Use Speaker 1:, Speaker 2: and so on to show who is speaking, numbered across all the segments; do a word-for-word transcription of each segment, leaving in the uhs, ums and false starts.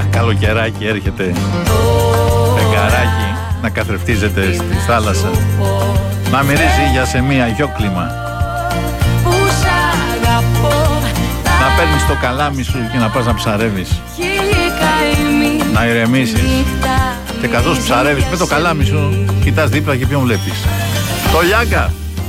Speaker 1: Αχ, καλοκαιράκι έρχεται. Φεγγαράκι να καθρεφτίζεται στη θάλασσα. Να μυρίζει για σε μία γιόκλιμα. Να παίρνεις το καλάμι σου και να πας να ψαρεύεις. Να ηρεμήσεις. Και καθώς ψαρεύεις με το καλάμι σου, κοιτάς δίπλα και ποιον βλέπεις. Το Λιάγκα.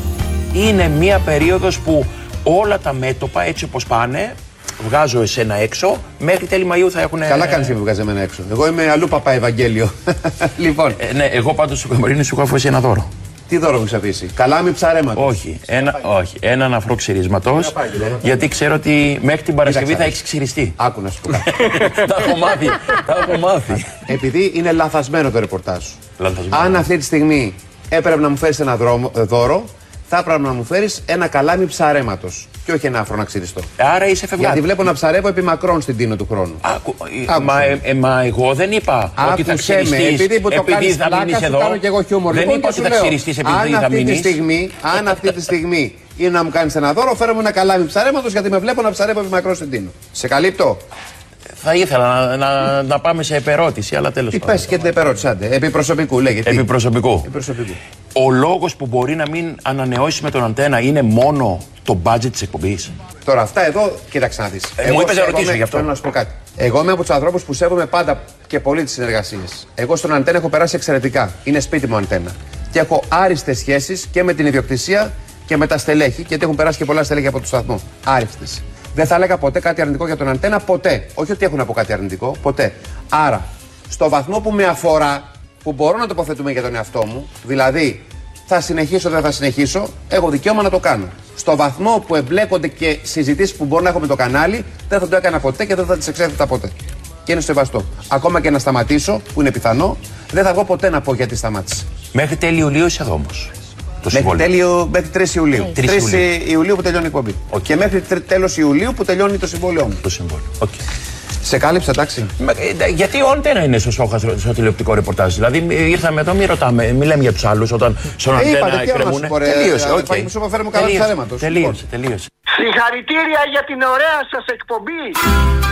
Speaker 2: Είναι μία περίοδος που όλα τα μέτωπα έτσι όπως πάνε, βγάζω εσένα έξω, μέχρι τέλη Μαΐου θα έχουν...
Speaker 3: Καλά κάνεις και με βγάζει εμένα έξω. Εγώ είμαι αλλού παπά Ευαγγέλιο. Λοιπόν.
Speaker 2: Ε, ναι, εγώ πάντως στο Καμπαρίνι σου έχω αφήσει ένα δώρο.
Speaker 3: Τι δώρο μου έχεις αφήσει? Καλάμι ψαρέματος?
Speaker 2: Όχι, ένα, όχι, έναν αφρό ξυρισματός, γιατί ξέρω ότι μέχρι την Παρασκευή θα έχεις ξυριστεί.
Speaker 3: Άκου να σου πω κάτι.
Speaker 2: Τα έχω μάθει, τα έχω μάθει.
Speaker 3: Επειδή είναι λαθασμένο το ρεπορτάζ σου.
Speaker 2: Λαθασμένο.
Speaker 3: Αν αυτή τη στιγμή έπρεπε να μου φέρεις ένα δρόμο, δώρο, θα έπρεπε να μου φέρεις ένα καλάμι ψαρέματος. Και όχι ένα αφρό να ξυριστώ.
Speaker 2: Άρα είσαι φευγάτη.
Speaker 3: Γιατί βλέπω να ψαρεύω επί μακρόν στην τίνο του χρόνου.
Speaker 2: Άκου, μα, ε, ε, μα εγώ δεν είπα ότι θα ξυριστείς
Speaker 3: επειδή, που το
Speaker 2: επειδή θα μείνεις εδώ.
Speaker 3: Κάνω και εγώ χιούμορ.
Speaker 2: Δεν
Speaker 3: Λοιπόν,
Speaker 2: είπα ότι θα ξυριστείς επειδή
Speaker 3: αν
Speaker 2: θα
Speaker 3: αυτή
Speaker 2: μείνεις.
Speaker 3: Τη στιγμή, αν αυτή τη στιγμή είναι να μου κάνεις ένα δώρο, φέρω μου ένα καλάμι ψαρέματος, γιατί με βλέπω να ψαρεύω επί μακρόν στην τίνο. Σε καλύπτω?
Speaker 2: Θα ήθελα να, να, να πάμε σε επερώτηση, αλλά τέλος πάντων.
Speaker 3: Πες και την επερώτηση, άντε. Επί προσωπικού λέγεται.
Speaker 2: Επί προσωπικού.
Speaker 3: Επί προσωπικού.
Speaker 2: Ο λόγος που μπορεί να μην ανανεώσει με τον Αντένα είναι μόνο το budget της εκπομπής.
Speaker 3: Τώρα αυτά εδώ, κοίταξε να δεις.
Speaker 2: Ε, μου είπες να ρωτήσω γι' αυτό.
Speaker 3: Θέλω να σου πω κάτι. Εγώ είμαι από τους ανθρώπους που σέβομαι πάντα και πολύ τις συνεργασίες. Εγώ στον Αντένα έχω περάσει εξαιρετικά. Είναι σπίτι μου Αντένα. Και έχω άριστες σχέσεις και με την ιδιοκτησία και με τα στελέχη, γιατί έχουν περάσει και πολλά στελέχη από το σταθμό. Άριστες. Δεν θα έλεγα ποτέ κάτι αρνητικό για τον Αντένα, ποτέ. Όχι ότι έχουν να πω κάτι αρνητικό, ποτέ. Άρα, στο βαθμό που με αφορά, που μπορώ να τοποθετούμε για τον εαυτό μου, δηλαδή θα συνεχίσω, δεν θα συνεχίσω, έχω δικαίωμα να το κάνω. Στο βαθμό που εμπλέκονται και συζητήσεις που μπορώ να έχω με το κανάλι, δεν θα το έκανα ποτέ και δεν θα τις εξέθετα ποτέ. Και είναι σεβαστό. Ακόμα και να σταματήσω, που είναι πιθανό, δεν θα βγω ποτέ να πω γιατί σταμάτησε.
Speaker 2: Μέχρι τέλη Ιουλίου είσαι εδώ όμως.
Speaker 3: Μέχρι, τέλειο, μέχρι τρεις Ιουλίου.
Speaker 2: τρεις
Speaker 3: τρεις Ιουλίου που τελειώνει η εκπομπή.
Speaker 2: Okay.
Speaker 3: Και μέχρι τέλος Ιουλίου που τελειώνει το συμβόλαιό μου.
Speaker 2: Το συμβόλαιο. Okay.
Speaker 3: Σε κάλυψα, εντάξει.
Speaker 2: Γιατί ο Αντένα είναι στο Σόχα στο τηλεοπτικό ρεπορτάζ. Δηλαδή ήρθαμε εδώ, μην ρωτάμε, μην λέμε για τους άλλους όταν στον Αντένα εκκρεμούν.
Speaker 3: Τελείωσε. Okay. Μου σου φέρουμε καλά ψαρέματος.
Speaker 2: Τελείωσε, τελείωσε.
Speaker 4: Συγχαρητήρια για την ωραία σας εκπομπή.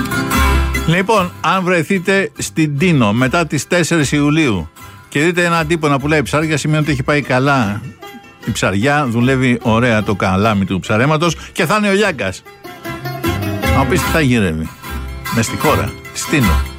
Speaker 1: Λοιπόν, αν βρεθείτε στην Τίνο μετά τις τέσσερις Ιουλίου και δείτε έναν τύπο να πουλάει ψάρια, σημαίνει ότι έχει πάει καλά η ψαριά, δουλεύει ωραία το καλάμι του ψαρέματος και θα είναι ο Λιάγκας. Να μου πεις τι θα γυρεύει μες στη χώρα, στη Τίνο.